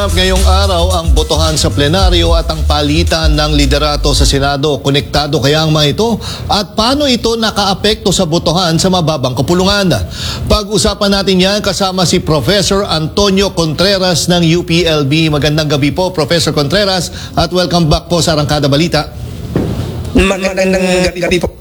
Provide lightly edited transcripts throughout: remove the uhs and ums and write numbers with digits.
Naganap ngayong araw ang botohan sa plenaryo at ang palitan ng liderato sa Senado. Konektado kaya ang mga ito? At paano ito nakaapekto sa botohan sa mababang kapulungan? Pag-usapan natin yan kasama si Professor Antonio Contreras ng UPLB. Magandang gabi po, Professor Contreras, at welcome back po sa Arangkada Balita. Magandang gabi po.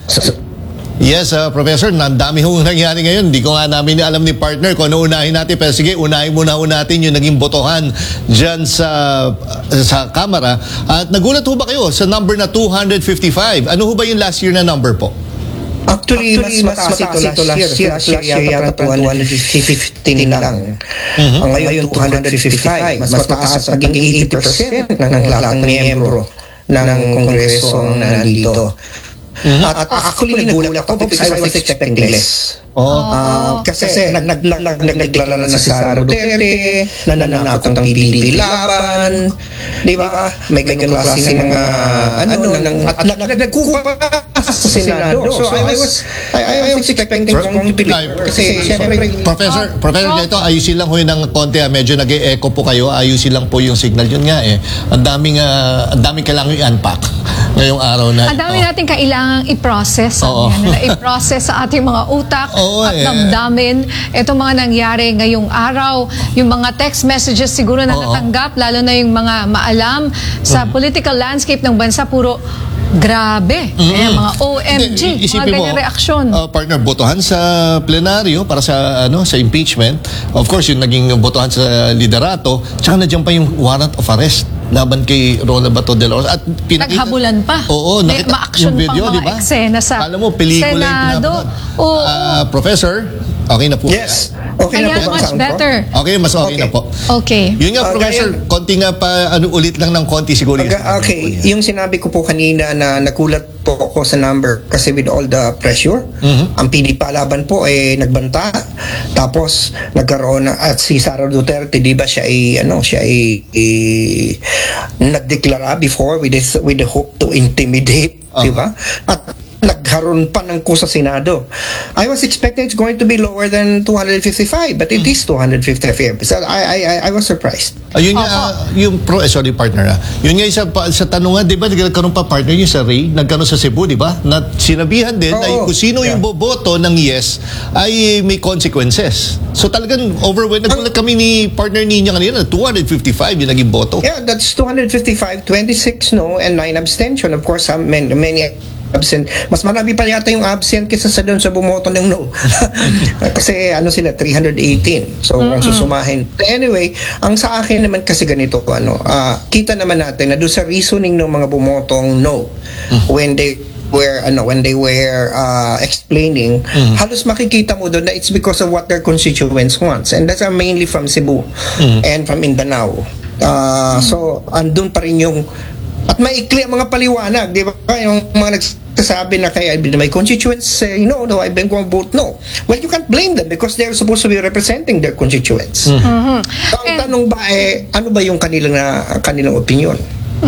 Yes, Professor, nandami hong nangyari ngayon. Hindi ko nga namin alam ni partner kung ano unahin natin. Pero sige, unahin muna natin yung naging botohan dyan sa Kamara. At nagulat ho ba kayo sa number na 255? Ano ho ba yung last year na number po? Actually mas mataas ito last year. Last year yata 215 lang. Ngayon 255. Mas mataas, naging 80% ng lahat ng miyembro ng Kongreso na nandito. At actually nagulat ako because I was expecting less. Kasi nagdeklara na si Sara Duterte, nananakot ang PDP laban, di ba? May ganyan klase ng at nagkuha pa sa Senado. So I was expecting strong belief. Kasi siyempre, Professor, dito ayusin lang ho yun ng konti. Medyo nag-e-echo po kayo. Ayusin lang po yung signal. Yun nga ang daming kailangan i-unpack ngayong araw na. Ang dami natin kailangang i-process. I-process sa ating mga utak at damdamin. Itong mga nangyari ngayong araw, yung mga text messages siguro na natanggap, lalo na yung mga maalam sa political landscape ng bansa, puro grabe. Kaya mga OMG, mga ganyang reaksyon. Partner, botohan sa plenaryo para sa impeachment. Of course, yung naging botohan sa liderato, tsaka nandiyan pa yung warrant of arrest laban kay Rola Bato de la Rosa. At naghabulan pa. Oo, nakita ma-action yung video, pang mga eksena sa alam mo, pelikula Senado. Professor, okay na po. yes. Okay na po ba much better. Okay, mas okay na po. Okay. Yun nga, Professor, konti nga pa, ulit lang ng konti siguro. Okay, yung sinabi ko po kanina na nagulat po ako sa number kasi with all the pressure, ang PDP laban po ay nagbanta. Tapos nagkaroon na, at si Sara Duterte, di ba siya ay nagdeklara before with the hope to intimidate, di ba? At nagkaroon pa ng kusa sa Senado. I was expecting it's going to be lower than 255, but it is 255. So I was surprised. Yun nga, yung sorry partner. Yun nga sa tanungan, di ba, nagkaroon pa partner yung sa Ray, nagkaroon sa Cebu, di ba? Na sinabihan din na kung sino yung boboto ng yes ay may consequences. So talagang overwhelmed. Nagulat kami ni partner niya kanina, 255 yung naging boto. Yeah, that's 255, 26 no, and 9 abstention. Of course, many absent. Mas marami pa yata yung absent kaysa sa doon sa bumoto ng no. Kasi sila 318. So kung susumahin. Anyway, ang sa akin naman kasi ganito kita naman natin na doon sa reasoning ng mga bumotong no when they were explaining, halos makikita mo doon na it's because of what their constituents wants, and that's mainly from Cebu and from Mindanao. So andun pa rin yung at maikli ang mga paliwanag, di ba? Yung mga nagsasabi na kaya my constituents say no, I've been going to vote no. Well, you can't blame them because they're supposed to be representing their constituents. So, ang tanong ba ano ba yung kanilang opinion?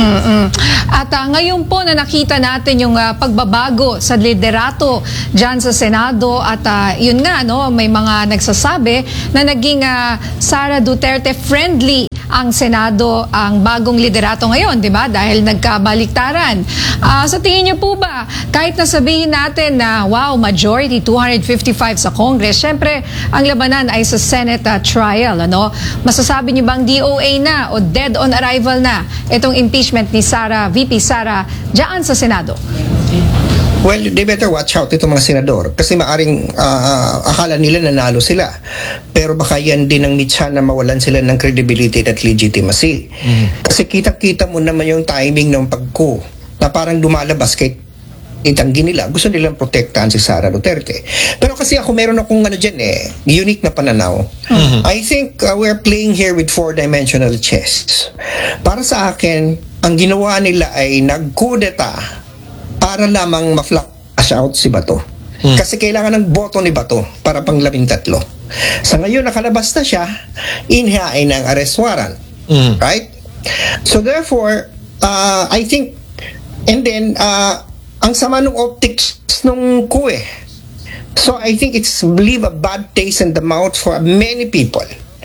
At ngayon po na nakita natin yung pagbabago sa liderato dyan sa Senado at yun nga, may mga nagsasabi na naging Sara Duterte friendly ang Senado, ang bagong liderato ngayon, di ba? Dahil nagkabaliktaran. Sa tingin niyo po ba, kahit nasabihin natin na wow, majority 255 sa Congress, syempre ang labanan ay sa Senate trial, masasabi niyo bang DOA na o dead on arrival na itong impeachment ni VP Sara diyan sa Senado? Well, they better watch out itong mga senador kasi maaring akala nila nanalo sila. Pero baka yan din ang mitsa na mawalan sila ng credibility at legitimacy. Kasi kita-kita mo naman yung timing ng pagko na parang lumalabas kay itanggi nila. Gusto nilang protektahan si Sara Duterte. Pero kasi meron akong unique na pananaw. I think we're playing here with four-dimensional chess. Para sa akin, ang ginawa nila ay nagkudeta para lamang ma-flash out si Bato. Kasi kailangan ng boto ni Bato para pang 13. Sa ngayon, nakalabas na siya, inhain ng arrest warrant. Right? So therefore, I think, and then, ang sama ng optics nung kuwe. So I think it's leave a bad taste in the mouth for many people.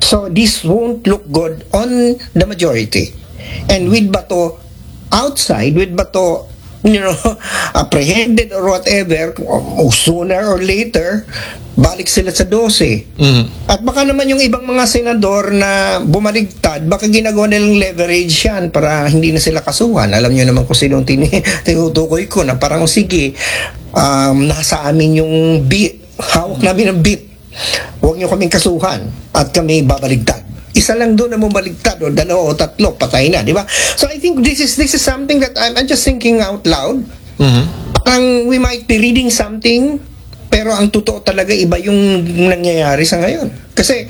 So this won't look good on the majority. And with Bato outside, with Bato, apprehended or whatever, o sooner or later, balik sila sa 12. At baka naman yung ibang mga senador na bumaligtad, baka ginagawa nilang leverage yan para hindi na sila kasuhan. Alam nyo naman kung sinong tinutukoy ko na parang sige, nasa amin yung beat, hawak namin ang beat. Huwag nyo kaming kasuhan at kami babaligtad. Isa lang doon na bumaligtad o dalawa o tatlo, patay na, di ba? So I think this is something that I'm just thinking out loud. Parang we might be reading something, pero ang totoo talaga iba yung nangyayari sa ngayon. Kasi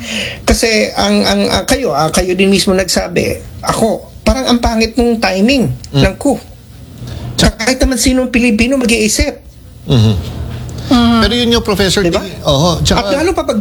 kayo din mismo nagsabi, ako, parang ang pangit ng timing ng coup. Tsaka kahit naman sinong Pilipino mag-iisip. Pero yun yung Professor, diba? Tsaka, at lalo pa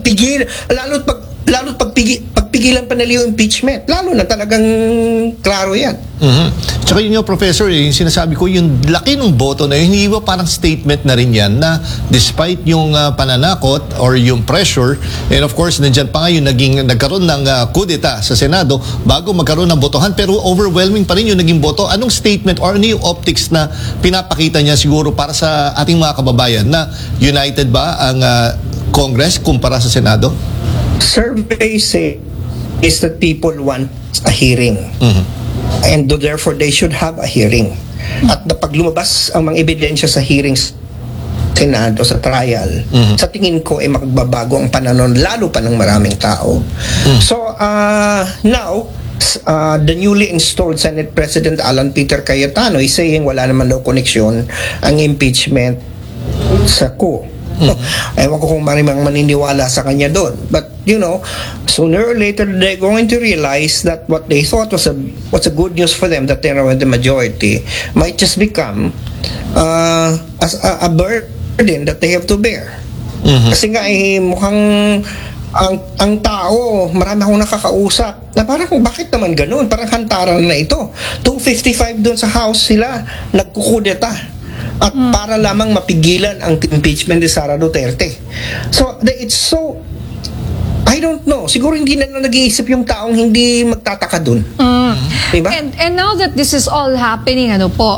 pagpigilan pa nila yung impeachment, lalo na talagang klaro yan. Tsaka yun yung Professor, yung sinasabi ko, yung laki ng boto na yun, hindi ba parang statement na rin yan na despite yung pananakot or yung pressure, and of course, nandyan pa nga yung nagkaroon ng coup d'etat sa Senado bago magkaroon ng botohan, pero overwhelming pa rin yung naging boto. Anong statement or ano yung optics na pinapakita niya siguro para sa ating mga kababayan na united ba ang Congress kumpara sa Senado? Survey say is that people want a hearing. And therefore they should have a hearing. At pag lumabas ang mga ebidensya sa hearings Senado, sa trial, sa tingin ko ay magbabago ang pananon lalo pa ng maraming tao. So now the newly installed Senate President Alan Peter Cayetano is saying wala naman daw koneksyon ang impeachment sa coup. Ewan ko kung marimang maniniwala sa kanya doon. But, sooner or later, they're going to realize that what they thought was a good news for them, that they are in the majority, might just become as a burden that they have to bear. Kasi nga, mukhang ang tao, marami akong nakakausap na parang bakit naman ganun? Parang hantaran na ito. 255 doon sa House sila, nagkukudeta. At para lamang mapigilan ang impeachment ni Sara Duterte. So, it's so, I don't know. Siguro hindi na nag-iisip yung taong hindi magtataka dun. Diba? And now that this is all happening,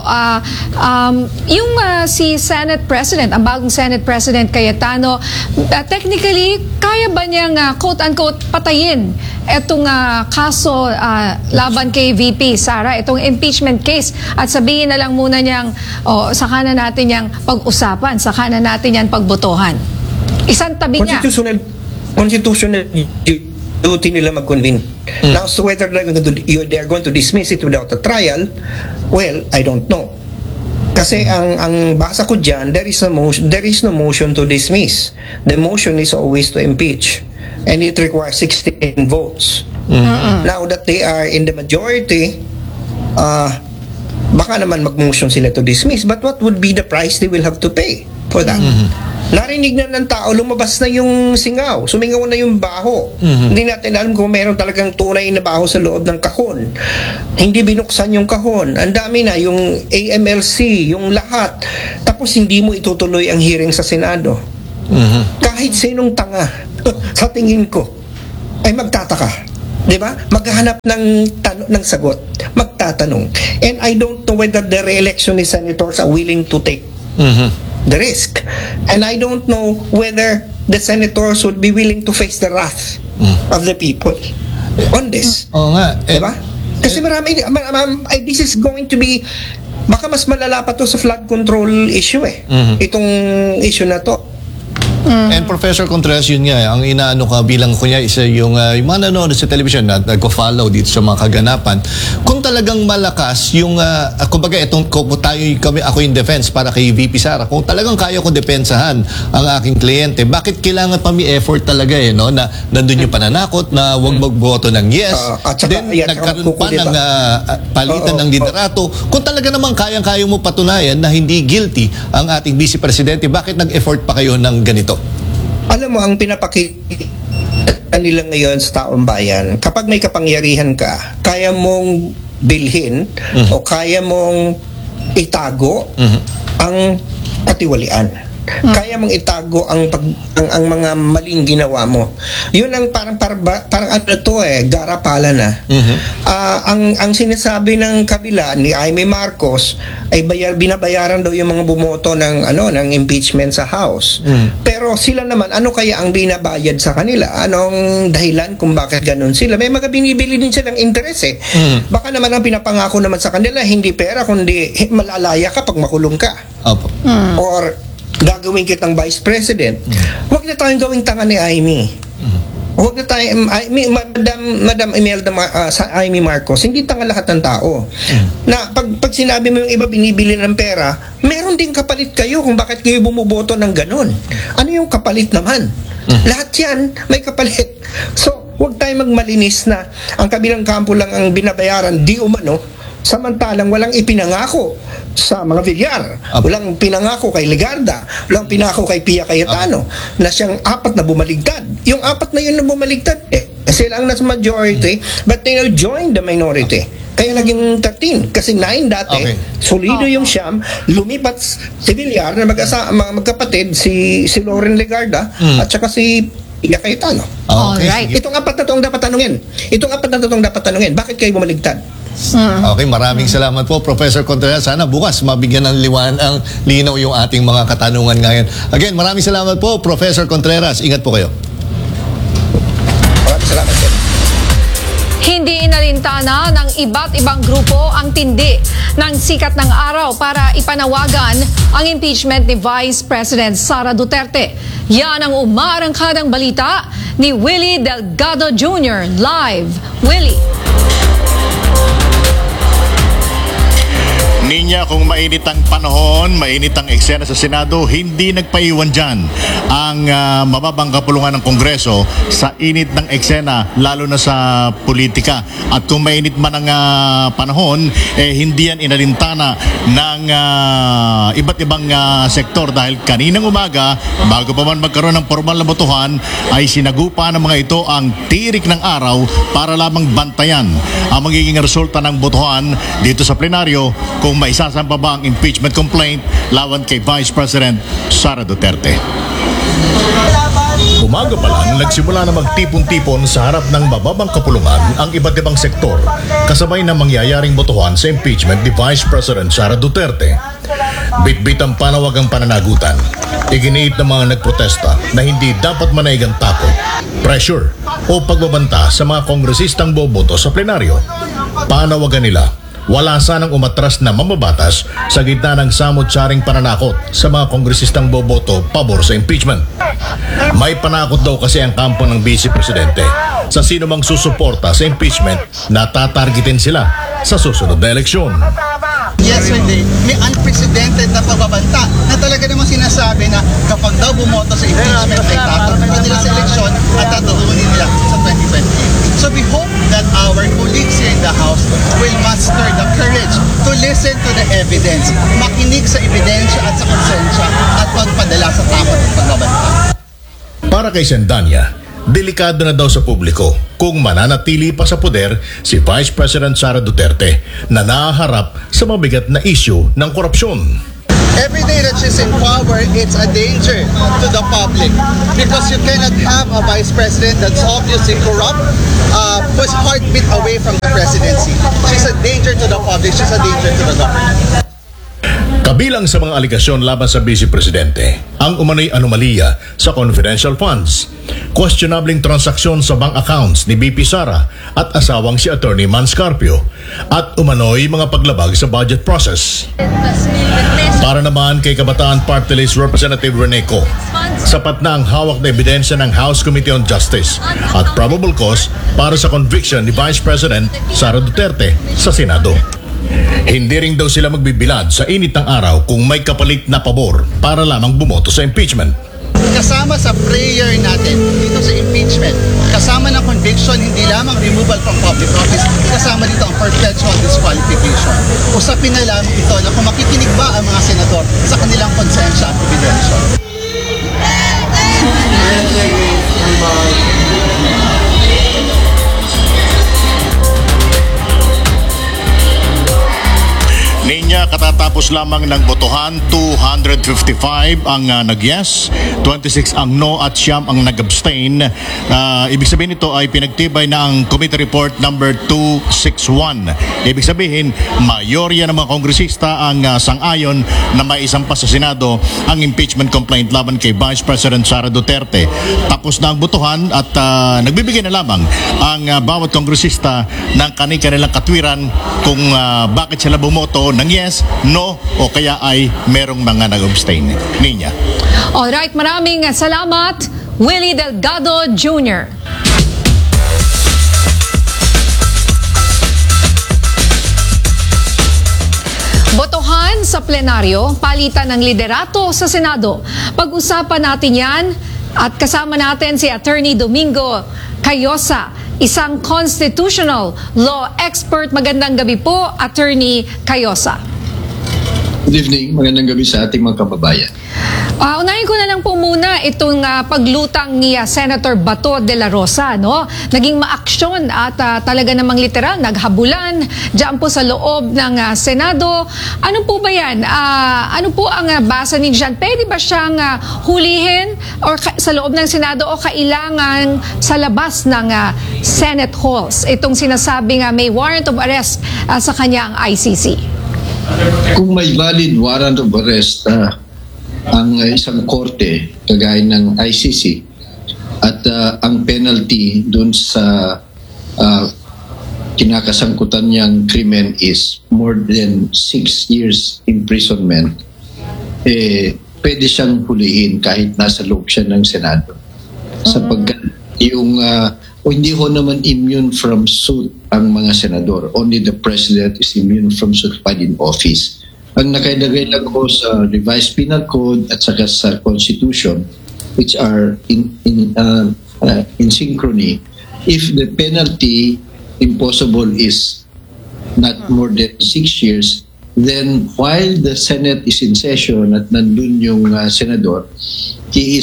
yung si Senate President, ang bagong Senate President Cayetano, technically, kaya ba niyang quote-unquote patayin itong kaso laban kay VP Sara, itong impeachment case, at sabihin na lang muna niyang, saka na natin niyang pag-usapan, saka na natin yan pagbotohan. Isang tabi niya. Constitutional duty nila mag-convene. Now, so whether they're going to dismiss it without a trial, well, I don't know. Kasi ang basa ko dyan, there is no motion to dismiss. The motion is always to impeach. And it requires 16 votes. Now that they are in the majority, baka naman mag-motion sila to dismiss. But what would be the price they will have to pay for that? Narinig na ng tao, lumabas na yung singaw, sumingaw na yung baho. Hindi natin alam kung meron talagang tunay na baho sa loob ng kahon. Hindi binuksan yung kahon. Ang dami na, yung AMLC, yung lahat. Tapos hindi mo itutuloy ang hearing sa Senado. Kahit sinong tanga, sa tingin ko, ay magtataka. Diba? Maghahanap ng sagot. Magtatanong. And I don't know whether the re-election ni senators are willing to take the risk. And I don't know whether the senators would be willing to face the wrath of the people on this. Oo nga. Diba? Kasi marami, this is going to be, baka mas malala pa to sa flood control issue itong issue na to. And Professor Contreras, yun nga, ang inaano ka bilang kunya isa yung mga nanonood sa television na nagko-follow dito sa mga kaganapan. Kung talagang malakas yung, kumbaga itong ako yung defense para kay VP Sara, kung talagang kaya ko depensahan ang aking kliyente, bakit kailangan pa may effort talaga no? Na nandun yung pananakot na huwag magboto ng yes. Then nagkaroon pa ng palitan ng liderato. Kung talaga naman kayang-kaya mo patunayan na hindi guilty ang ating Vice Presidente, bakit nag-effort pa kayo ng ganito? Alam mo, ang pinapakita nila ngayon sa taong bayan, kapag may kapangyarihan ka, kaya mong bilhin o kaya mong itago ang katiwalian. Kaya mong itago ang mga maling ginawa mo. Yun ang parang ano to garapala na. Ang sinasabi ng kabila ni Jaime Marcos ay binabayaran daw yung mga bumoto ng impeachment sa House. Pero sila naman, ano kaya ang binabayad sa kanila? Anong dahilan kung bakit ganun sila? May mga binibili din silang interest Baka naman ang pinapangako naman sa kanila hindi pera kundi malalaya ka pag makulong ka. Opo. Or gagawin kitang vice president. Huwag na tayong gawing tanga ni Jaime. Huwag na tayo, Madam Imelda sa Jaime Marcos, hindi tanga lahat ng tao. Na pag sinabi mo yung iba binibili ng pera, meron din kapalit kayo kung bakit kayo bumuboto ng ganun. Ano yung kapalit naman? Lahat yan may kapalit. So, huwag tayo magmalinis na ang kabilang kampo lang ang binabayaran, di umano, samantalang walang ipinangako sa mga Villar, walang pinangako kay Legarda, walang pinangako kay Pia Cayetano na siyang 4 na bumaligtad. Yung 4 na yun na bumaligtad, sila ang nasa majority, but they now joined the minority. Kaya naging 13 kasi 9 dati. Solido yung siyam, lumipat si Villar na magkapatid si Loren Legarda at saka si Pia Cayetano. Alright. Itong 4 na itong dapat tanungin. Bakit kayo bumaligtad? Okay, maraming salamat po, Professor Contreras. Sana bukas mabigyan ng ang linaw yung ating mga katanungan ngayon. Again, maraming salamat po, Professor Contreras. Ingat po kayo. Maraming salamat po. Hindi inalintana ng iba't ibang grupo ang tindi ng sikat ng araw para ipanawagan ang impeachment ni Vice President Sara Duterte. Yan ang umaarangkadang balita ni Willie Delgado Jr. Live. Willie. Ninya, kung mainit ang panahon, mainit ang eksena sa Senado, hindi nagpaiwan dyan ang mababang kapulungan ng Kongreso sa init ng eksena, lalo na sa politika. At kung mainit man ang panahon, hindi yan inalintana ng iba't ibang sektor dahil kaninang umaga, bago pa man magkaroon ng formal na botohan, ay sinagupa ng mga ito ang tirik ng araw para lamang bantayan ang magiging resulta ng botohan dito sa plenaryo kung maisasampa ba ang impeachment complaint lawan kay Vice President Sara Duterte. Umaga pa lang, nagsimula na magtipon-tipon sa harap ng mababang kapulungan ang iba't ibang sektor kasabay ng mangyayaring botohan sa impeachment ni Vice President Sara Duterte. Bit-bit ang panawagang pananagutan. Iginiit ng mga nagprotesta na hindi dapat manaig ang takot, pressure o pagbabanta sa mga kongresistang boboto sa plenaryo. Panawagan nila, wala sanang umatras na mamabatas sa gitna ng samot-saring pananakot sa mga kongresistang boboto pabor sa impeachment. May panakot daw kasi ang kampo ng Vice Presidente sa sino mang susuporta sa impeachment na tatargetin sila sa susunod na eleksyon. Yesterday, may unprecedented na pagbabanta na talaga namang sinasabi na kapag daw bumoto sa impeachment ay tatakbo nila sa eleksyon at tatutunin nila sa 2028. So we hope that our colleagues here in the House will muster the courage to listen to the evidence, makinig sa ebidensya at sa konsensya at magpadala sa takot at pagbabanta. Para kay Sendanya, delikado na daw sa publiko kung mananatili pa sa poder si Vice President Sara Duterte na nahaharap sa mabigat na issue ng korupsyon. Every day that she's in power, it's a danger to the public because you cannot have a vice president that's obviously corrupt, who's heartbeat away from the presidency. She's a danger to the public, she's a danger to the government. Kabilang sa mga aligasyon laban sa Vice Presidente, ang umano'y anomalya sa confidential funds, questionabling transaksyon sa bank accounts ni BP Sara at asawang si Attorney Man Scarpio, at umano'y mga paglabag sa budget process. Para naman kay Kabataan Party List Representative Rene Co, sapat na ang hawak na ebidensya ng House Committee on Justice at probable cause para sa conviction ni Vice President Sara Duterte sa Senado. Hindi rin daw sila magbibilad sa init ng araw kung may kapalit na pabor para lamang bumoto sa impeachment. Kasama sa prayer natin dito sa impeachment, kasama ng conviction, hindi lamang removal from public office, kasama dito ang perpetual disqualification. Usapin na lamang ito na kung makikinig ba ang mga senador sa kanilang konsensya at ebidensya. Ninya, Katatapos lamang ng botohan, 255 ang nag-yes, 26 ang no at siyam ang nag-abstain. Ibig sabihin nito ay pinagtibay na ang Committee Report number 261. Ibig sabihin, mayorya ng mga kongresista ang sang-ayon na maisampa sa Senado ang impeachment complaint laban kay Vice President Sara Duterte. Tapos na ang botohan at nagbibigay na lamang ang bawat kongresista ng kanilang katwiran kung bakit sila bumoto ng yes, no, o kaya ay merong mga nag-abstain. Ninya. Alright, maraming salamat, Willie Delgado Jr. Botohan sa plenaryo, palitan ng liderato sa Senado. Pag-usapan natin yan at kasama natin si Attorney Domingo Cayosa, isang constitutional law expert. Magandang gabi po, Attorney Cayosa. Good evening, magandang gabi sa ating mga kababayan. Unahin ko na lang po muna itong paglutang ni Senator Bato de la Rosa, no? Naging maaksyon at talaga namang literal naghabulan diyan po sa loob ng Senado. Ano po ba 'yan? Ano po ang basa ninyo diyan? Pwede ba siyang hulihin or sa loob ng Senado o kailangan sa labas ng Senate halls? Itong sinasabing may warrant of arrest sa kanyang ICC. Kung may valid warrant of arrest ang isang korte kagaya ng ICC at ang penalty dun sa kinakasangkutan niyang krimen is more than 6 years imprisonment, pwede siyang hulihin kahit nasa loob siya ng Senado. Sapagkat yung hindi ho naman immune from suit ang mga senador. Only the President is immune from suit while in office. Ang nakalagay lang ko sa revised penal code at saka sa constitution, which are in synchrony, if the penalty imposable is not more than 6 years, then while the Senate is in session at nandun yung senador, he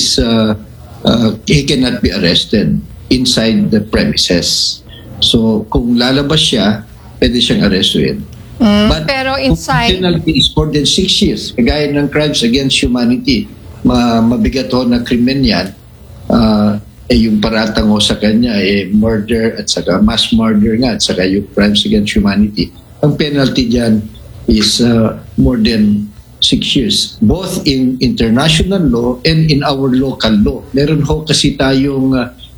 cannot be arrested inside the premises. So kung lalabas siya, pwede siyang arrestuin. But Pero inside, penalty is more than 6 years. Kagaya ng crimes against humanity, mabigat ho na krimen yan. Yung paratang ho sa kanya, murder at saka mass murder nga at saka yung crimes against humanity. Ang penalty dyan is more than 6 years. Both in international law and in our local law. Meron ho kasi tayong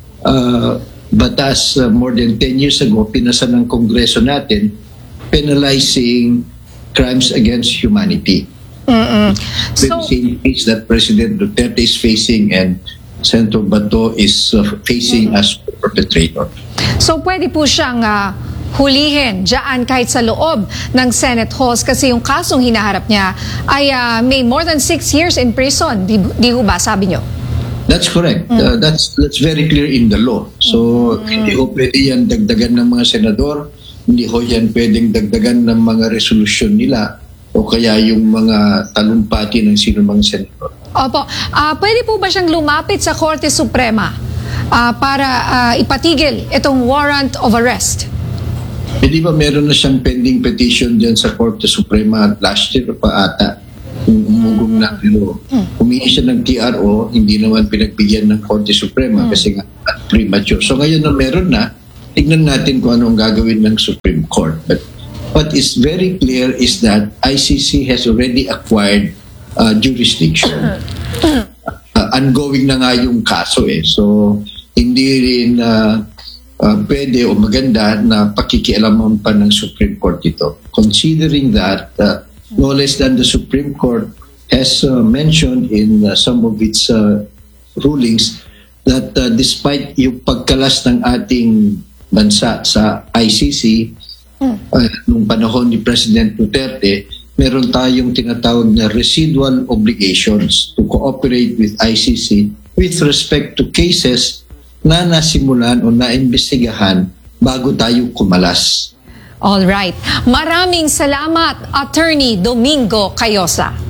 batas more than 10 years ago, pinasa ng Kongreso natin, penalizing crimes against humanity. So, The same case that President Duterte is facing and Senator Bato is facing as perpetrator. So pwede po siyang hulihin dyan kahit sa loob ng Senate halls kasi yung kasong hinaharap niya ay may more than 6 years in prison. Di ho ba, sabi niyo? That's correct. That's very clear in the law. So hindi ho pwede yan dagdagan ng mga senador, hindi ho yan pwedeng dagdagan ng mga resolusyon nila o kaya yung mga talumpati ng sino mang senador. Opo. Pwede po ba siyang lumapit sa Korte Suprema para ipatigil itong warrant of arrest? Hindi ba meron na siyang pending petition dyan sa Korte Suprema last year pa ata? Umugong na, pero humingi siya ng TRO, hindi naman pinagbigyan ng Korte Suprema kasi nga premature. So ngayon na meron na, tignan natin kung anong gagawin ng Supreme Court. But what is very clear is that ICC has already acquired jurisdiction. Ongoing na nga yung kaso So hindi rin pwede o maganda na pakikialaman pa ng Supreme Court ito. Considering that no less than the Supreme Court has mentioned in some of its rulings that despite yung pagkalas ng ating bansa sa ICC nung panahon ni President Duterte, meron tayong tinatawag na residual obligations to cooperate with ICC with respect to cases na nasimulan o naimbestigahan bago tayo kumalas. All right. Maraming salamat, Attorney Domingo Cayosa.